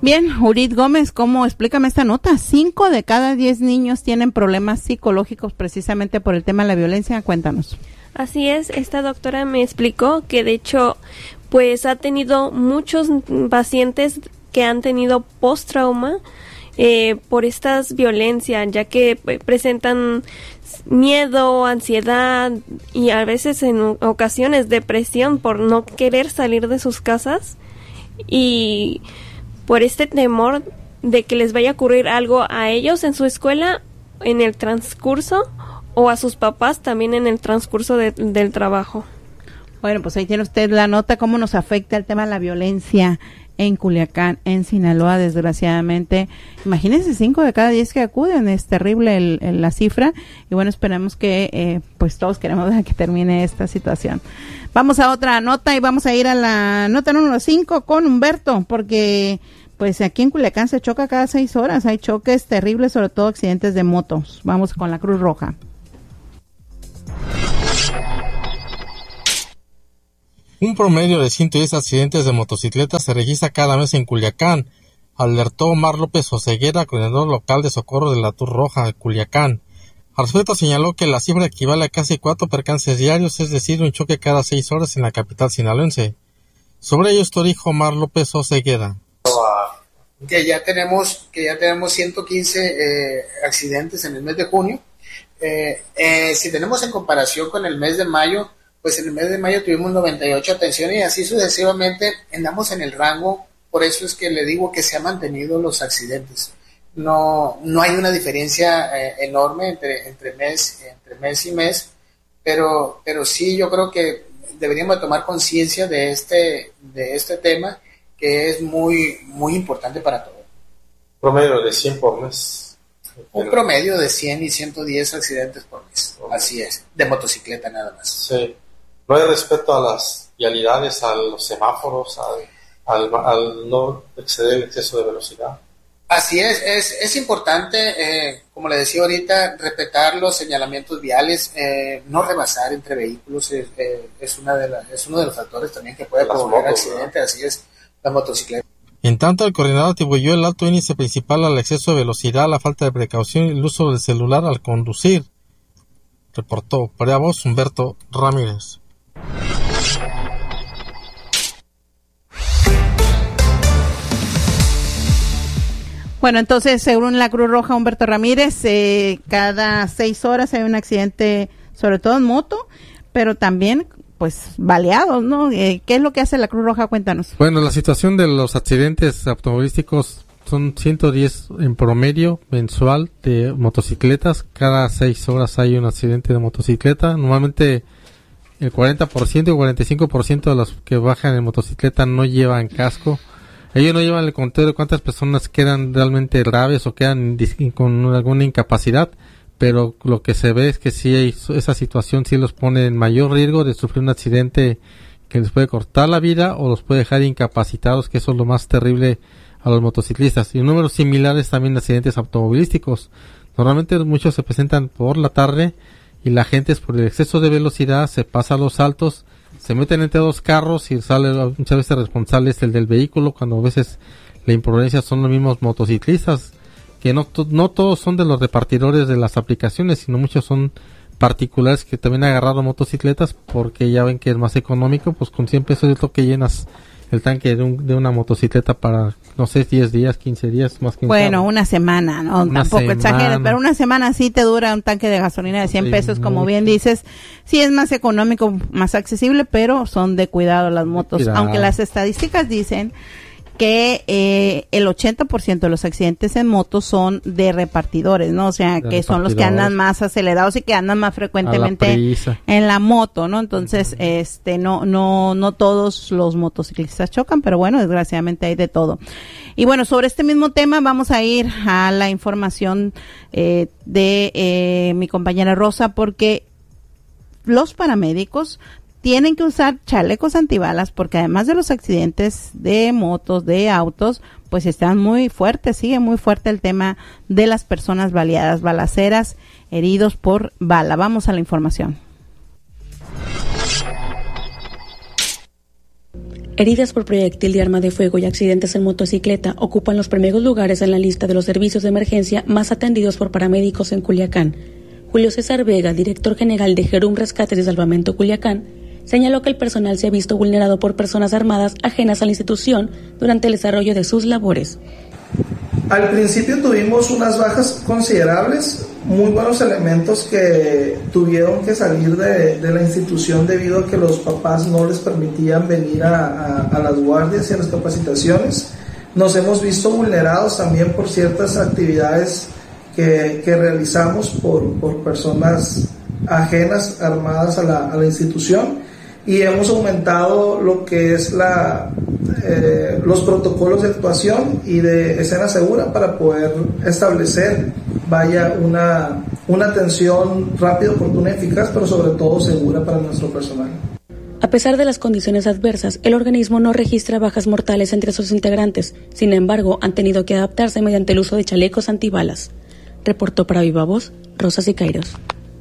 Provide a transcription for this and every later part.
Bien, Urit Gómez, explícame esta nota? 5 de cada 10 niños tienen problemas psicológicos precisamente por el tema de la violencia. Cuéntanos. Así es, esta doctora me explicó que de hecho, pues ha tenido muchos pacientes que han tenido post-trauma por estas violencias, ya que presentan miedo, ansiedad y a veces en ocasiones depresión por no querer salir de sus casas y por este temor de que les vaya a ocurrir algo a ellos en su escuela en el transcurso o a sus papás también en el transcurso del trabajo. Bueno, pues ahí tiene usted la nota, cómo nos afecta el tema de la violencia en Culiacán, en Sinaloa, desgraciadamente. Imagínense, 5 de cada 10 que acuden, es terrible la cifra, y bueno, esperamos que, pues todos queremos que termine esta situación. Vamos a otra nota y vamos a ir a la nota número 5 con Humberto, porque pues aquí en Culiacán se choca cada 6 horas, hay choques terribles, sobre todo accidentes de motos. Vamos con la Cruz Roja. Un promedio de 110 accidentes de motocicletas se registra cada mes en Culiacán, alertó Omar López Oseguera, coordinador local de socorro de la Cruz Roja de Culiacán. Al respecto señaló que la cifra equivale a casi 4 percances diarios, es decir, un choque cada 6 horas en la capital sinaloense. Sobre ello esto dijo Omar López Oseguera. Que ya tenemos 115 accidentes en el mes de junio. Si tenemos en comparación con el mes de mayo, pues en el mes de mayo tuvimos 98 atenciones y así sucesivamente andamos en el rango. Por eso es que le digo que se han mantenido los accidentes. No hay una diferencia enorme entre mes y mes, pero sí yo creo que deberíamos tomar conciencia de este tema, que es muy muy importante para todos. Promedio de 100 por mes. Un promedio de 100 y 110 accidentes por mes. Así es, de motocicleta nada más. Sí. No hay respeto a las vialidades, a los semáforos, al no exceder el exceso de velocidad. Así es importante, como le decía ahorita, respetar los señalamientos viales, no rebasar entre vehículos, es uno de los factores también que puede provocar accidentes, ¿no? Así es, la motocicleta. En tanto, el coordinador atribuyó el alto índice principal al exceso de velocidad, la falta de precaución y el uso del celular al conducir. Reportó para voz Humberto Ramírez. Bueno, entonces, según la Cruz Roja, Humberto Ramírez, cada 6 horas hay un accidente, sobre todo en moto, pero también, pues, baleados, ¿no? ¿Qué es lo que hace la Cruz Roja? Cuéntanos. Bueno, la situación de los accidentes automovilísticos son 110 en promedio mensual de motocicletas. Cada 6 horas hay un accidente de motocicleta. Normalmente el 40% o 45% de los que bajan en motocicleta no llevan casco. Ellos no llevan el conteo de cuántas personas quedan realmente graves o quedan con alguna incapacidad, pero lo que se ve es que sí hay, esa situación sí los pone en mayor riesgo de sufrir un accidente que les puede cortar la vida o los puede dejar incapacitados, que eso es lo más terrible a los motociclistas. Y números similares también de accidentes automovilísticos. Normalmente muchos se presentan por la tarde y la gente es por el exceso de velocidad, se pasa a los saltos, se meten entre dos carros y sale muchas veces responsable es el del vehículo, cuando a veces la imprudencia son los mismos motociclistas, que no todos son de los repartidores de las aplicaciones, sino muchos son particulares que también han agarrado motocicletas porque ya ven que es más económico, pues con 100 pesos es lo que llenas el tanque de una motocicleta para, no sé, 10 días, 15 días, más que bueno, una semana, no, tampoco exageres, pero una semana sí te dura un tanque de gasolina de 100 pesos, como bien dices, sí es más económico, más accesible, pero son de cuidado las motos, aunque las estadísticas dicen que el 80% de los accidentes en motos son de repartidores, ¿no? O sea, que son los que andan más acelerados y que andan más frecuentemente en la moto, ¿no? Entonces, no todos los motociclistas chocan, pero bueno, desgraciadamente hay de todo. Y bueno, sobre este mismo tema vamos a ir a la información de mi compañera Rosa, porque los paramédicos tienen que usar chalecos antibalas porque además de los accidentes de motos, de autos, pues están muy fuertes, sigue muy fuerte el tema de las personas baleadas, balaceras, heridos por bala. Vamos a la información. Heridas por proyectil de arma de fuego y accidentes en motocicleta ocupan los primeros lugares en la lista de los servicios de emergencia más atendidos por paramédicos en Culiacán. Julio César Vega, director general de Gerum Rescates y Salvamento Culiacán, señaló que el personal se ha visto vulnerado por personas armadas ajenas a la institución durante el desarrollo de sus labores. Al principio tuvimos unas bajas considerables, muy buenos elementos que tuvieron que salir de la institución debido a que los papás no les permitían venir a las guardias y a las capacitaciones. Nos hemos visto vulnerados también por ciertas actividades que realizamos por personas ajenas, armadas a la institución, y hemos aumentado lo que es los protocolos de actuación y de escena segura para poder establecer una atención rápida, oportuna y eficaz, pero sobre todo segura para nuestro personal. A pesar de las condiciones adversas, el organismo no registra bajas mortales entre sus integrantes. Sin embargo, han tenido que adaptarse mediante el uso de chalecos antibalas. Reportó para Viva Voz, Rosa Siqueiros.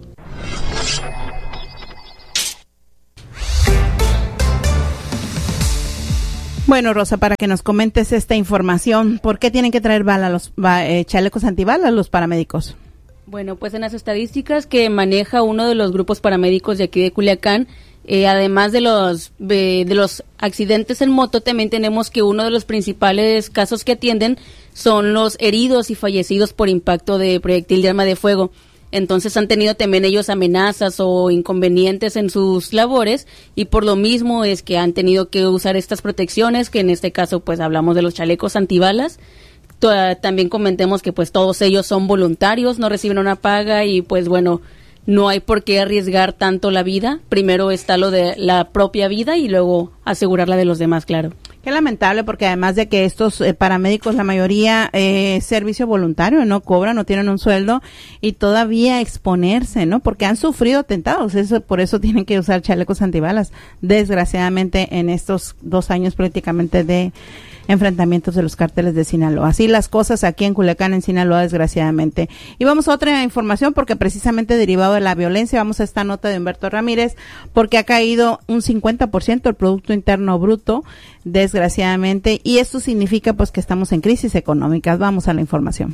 Bueno, Rosa, para que nos comentes esta información, ¿por qué tienen que traer chalecos antibalas los paramédicos? Bueno, pues en las estadísticas que maneja uno de los grupos paramédicos de aquí de Culiacán, además de los accidentes en moto, también tenemos que uno de los principales casos que atienden son los heridos y fallecidos por impacto de proyectil de arma de fuego. Entonces han tenido también ellos amenazas o inconvenientes en sus labores, y por lo mismo es que han tenido que usar estas protecciones, que en este caso pues hablamos de los chalecos antibalas. También comentemos que pues todos ellos son voluntarios, no reciben una paga, y pues bueno, no hay por qué arriesgar tanto la vida. Primero está lo de la propia vida y luego asegurar la de los demás, claro. Qué lamentable, porque además de que estos paramédicos, la mayoría servicio voluntario, no cobran, no tienen un sueldo, y todavía exponerse, ¿no? Porque han sufrido atentados, por eso tienen que usar chalecos antibalas, desgraciadamente, en estos 2 años prácticamente de enfrentamientos de los cárteles de Sinaloa. Así las cosas aquí en Culiacán, en Sinaloa, desgraciadamente. Y vamos a otra información, porque precisamente derivado de la violencia, vamos a esta nota de Humberto Ramírez, porque ha caído un 50% el Producto Interno Bruto, desgraciadamente, y esto significa pues que estamos en crisis económicas. Vamos a la información.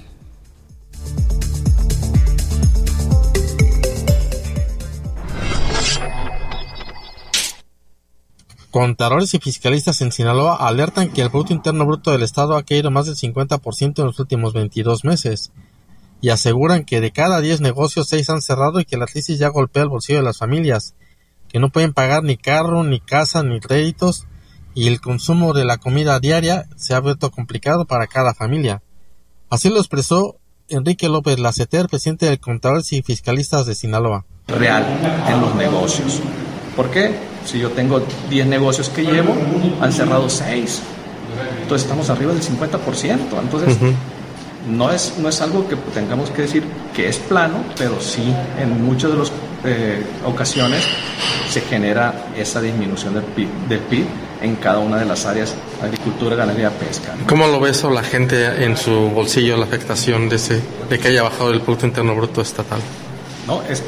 Contadores y fiscalistas en Sinaloa alertan que el Producto Interno Bruto del Estado ha caído más del 50% en los últimos 22 meses, y aseguran que de cada 10 negocios 6 han cerrado, y que la crisis ya golpea el bolsillo de las familias, que no pueden pagar ni carro, ni casa, ni créditos, y el consumo de la comida diaria se ha vuelto complicado para cada familia. Así lo expresó Enrique López Laceter, presidente de Contadores y Fiscalistas de Sinaloa. Real en los negocios. ¿Por qué? Si yo tengo 10 negocios que llevo, han cerrado 6. Entonces estamos arriba del 50%. Entonces no es algo que tengamos que decir que es plano, pero sí en muchas de las ocasiones se genera esa disminución del PIB en cada una de las áreas: agricultura, ganadería, pesca. ¿Cómo lo ves la gente en su bolsillo, la afectación de que haya bajado el Producto Interno Bruto estatal? No, es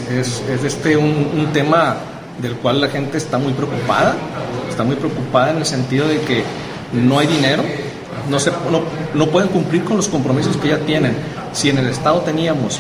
un tema del cual la gente está muy preocupada en el sentido de que no hay dinero, no pueden cumplir con los compromisos que ya tienen. Si en el Estado teníamos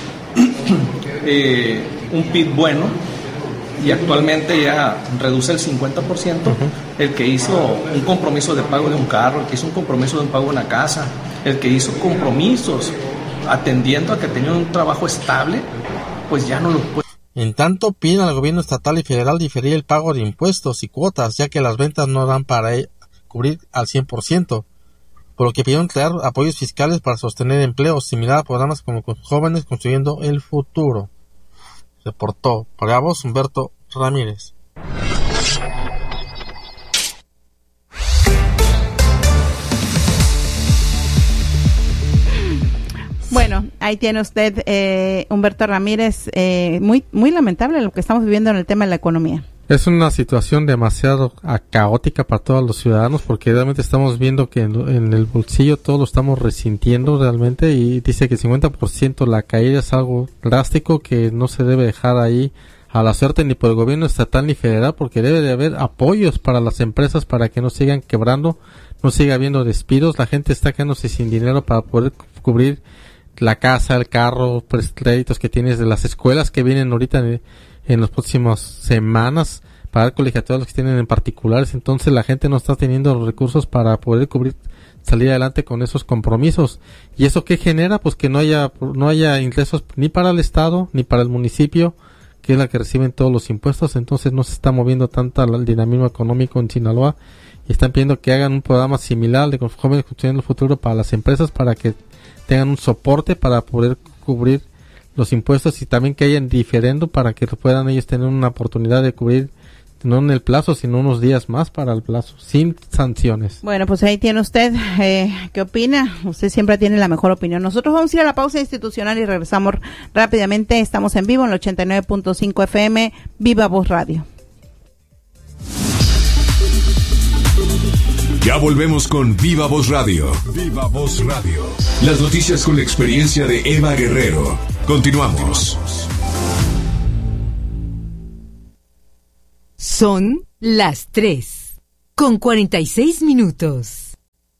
un PIB bueno y actualmente ya reduce el 50%, el que hizo un compromiso de pago de un carro, el que hizo un compromiso de un pago de una casa, el que hizo compromisos atendiendo a que tenía un trabajo estable, pues ya no lo puede. En tanto, piden al gobierno estatal y federal diferir el pago de impuestos y cuotas, ya que las ventas no dan para cubrir al 100%, por lo que pidieron crear apoyos fiscales para sostener empleos, similar a programas como Jóvenes Construyendo el Futuro. Reportó para Voz Humberto Ramírez. Bueno, ahí tiene usted, Humberto Ramírez, muy lamentable lo que estamos viviendo en el tema de la economía. Es una situación demasiado caótica para todos los ciudadanos, porque realmente estamos viendo que en el bolsillo todos lo estamos resintiendo realmente, y dice que 50% la caída es algo drástico que no se debe dejar ahí a la suerte ni por el gobierno estatal ni federal, porque debe de haber apoyos para las empresas para que no sigan quebrando, no siga habiendo despidos. La gente está quedándose sin dinero para poder cubrir la casa, el carro, créditos que tienes de las escuelas que vienen ahorita en las próximas semanas, para dar colegiaturas a los que tienen en particulares. Entonces la gente no está teniendo los recursos para poder salir adelante con esos compromisos. ¿Y eso qué genera? Pues que no haya ingresos ni para el Estado ni para el municipio, que es la que reciben todos los impuestos. Entonces no se está moviendo tanto el dinamismo económico en Sinaloa, y están pidiendo que hagan un programa similar de Jóvenes Construyendo el Futuro para las empresas, para que tengan un soporte para poder cubrir los impuestos, y también que haya diferendo para que puedan ellos tener una oportunidad de cubrir, no en el plazo, sino unos días más para el plazo, sin sanciones. Bueno, pues ahí tiene usted, ¿qué opina? Usted siempre tiene la mejor opinión. Nosotros vamos a ir a la pausa institucional y regresamos rápidamente. Estamos en vivo en el 89.5 FM, Viva Voz Radio. Ya volvemos con Viva Voz Radio. Viva Voz Radio. Las noticias con la experiencia de Eva Guerrero. Continuamos. Son las 3:46.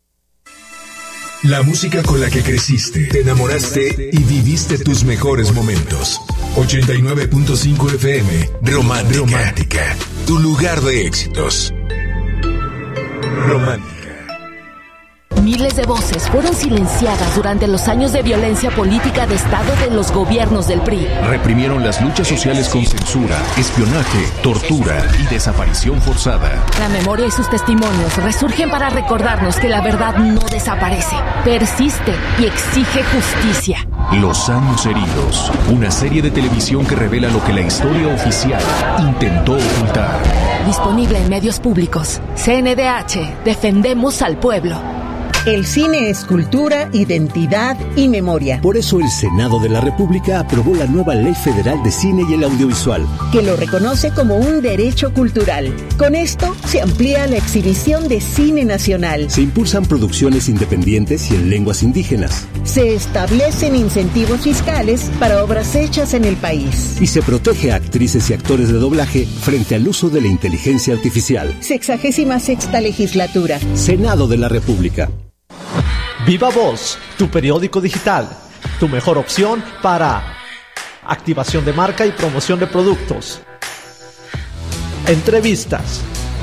La música con la que creciste, te enamoraste y viviste tus mejores momentos. 89.5 FM, Romántica. Tu lugar de éxitos. Romántica. Miles de voces fueron silenciadas durante los años de violencia política de Estado de los gobiernos del PRI. Reprimieron las luchas sociales con censura, espionaje, tortura y desaparición forzada. La memoria y sus testimonios resurgen para recordarnos que la verdad no desaparece, persiste y exige justicia. Los años heridos, una serie de televisión que revela lo que la historia oficial intentó ocultar. Disponible en medios públicos. CNDH, defendemos al pueblo. El cine es cultura, identidad y memoria. Por eso el Senado de la República aprobó la nueva Ley Federal de Cine y el Audiovisual, que lo reconoce como un derecho cultural. Con esto se amplía la exhibición de cine nacional. Se impulsan producciones independientes y en lenguas indígenas. Se establecen incentivos fiscales para obras hechas en el país. Y se protege a actrices y actores de doblaje frente al uso de la inteligencia artificial. 66ª legislatura. Senado de la República. Viva Voz, tu periódico digital, tu mejor opción para activación de marca y promoción de productos, entrevistas,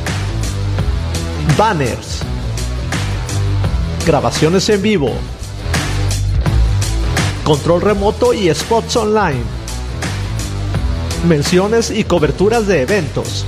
banners, grabaciones en vivo, control remoto y spots online, menciones y coberturas de eventos.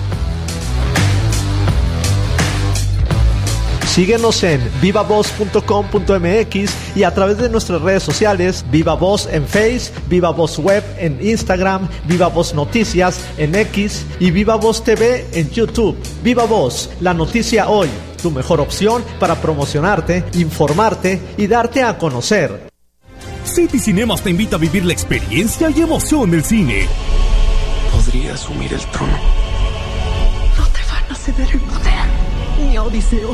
Síguenos en vivavoz.com.mx y a través de nuestras redes sociales, Viva Voz en Face, Viva Voz Web en Instagram, Viva Voz Noticias en X y Viva Voz TV en YouTube. Viva Voz, la noticia hoy, tu mejor opción para promocionarte, informarte y darte a conocer. City Cinemas te invita a vivir la experiencia y emoción del cine. Podría asumir el trono. No te van a ceder el poder, ni a Odiseo.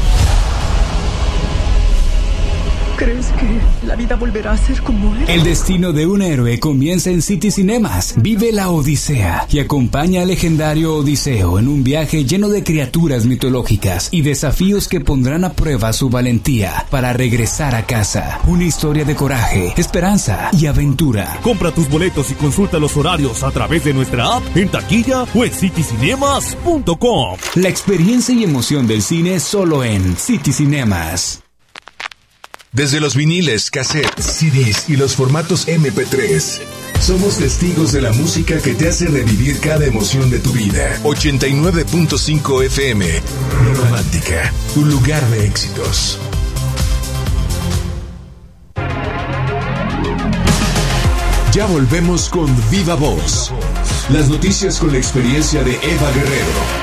¿Crees que la vida volverá a ser como era? El destino de un héroe comienza en City Cinemas. Vive la Odisea y acompaña al legendario Odiseo en un viaje lleno de criaturas mitológicas y desafíos que pondrán a prueba su valentía para regresar a casa. Una historia de coraje, esperanza y aventura. Compra tus boletos y consulta los horarios a través de nuestra app, en taquilla o en citycinemas.com. La experiencia y emoción del cine solo en City Cinemas. Desde los viniles, cassettes, CDs y los formatos MP3, somos testigos de la música que te hace revivir cada emoción de tu vida. 89.5 FM, Romántica, tu lugar de éxitos. Ya volvemos con Viva Voz. Las noticias con la experiencia de Eva Guerrero.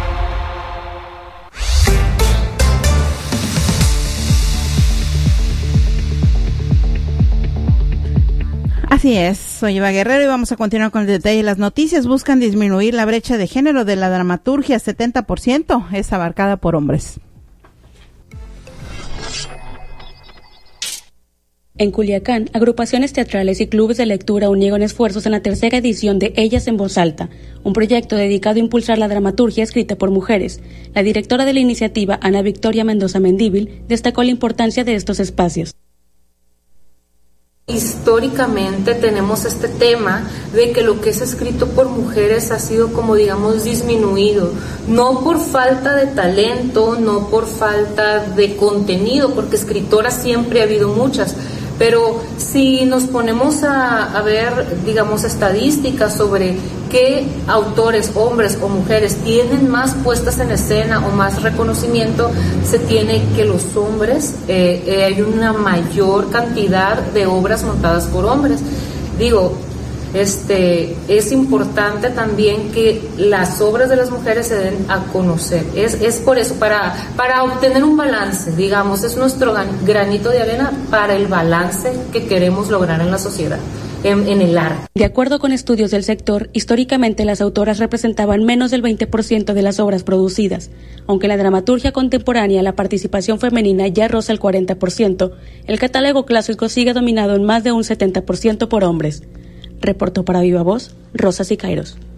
Así es, soy Eva Guerrero y vamos a continuar con el detalle. Las noticias buscan disminuir la brecha de género de la dramaturgia. 70% es abarcada por hombres. En Culiacán, agrupaciones teatrales y clubes de lectura unieron esfuerzos en la tercera edición de Ellas en Voz Alta, un proyecto dedicado a impulsar la dramaturgia escrita por mujeres. La directora de la iniciativa, Ana Victoria Mendoza Mendívil, destacó la importancia de estos espacios. Históricamente tenemos este tema de que lo que es escrito por mujeres ha sido como digamos disminuido, no por falta de talento, no por falta de contenido, porque escritoras siempre ha habido muchas, pero si nos ponemos a ver digamos estadísticas sobre qué autores, hombres o mujeres tienen más puestas en escena o más reconocimiento, se tiene que los hombres, hay una mayor cantidad de obras montadas por hombres. Digo, es importante también que las obras de las mujeres se den a conocer. Es por eso, para obtener un balance, digamos, es nuestro granito de arena para el balance que queremos lograr en la sociedad. En el arte. De acuerdo con estudios del sector, históricamente las autoras representaban menos del 20% de las obras producidas. Aunque en la dramaturgia contemporánea la participación femenina ya roza el 40%, el catálogo clásico sigue dominado en más de un 70% por hombres. Reportó para Viva Voz, Rosa Siqueiros.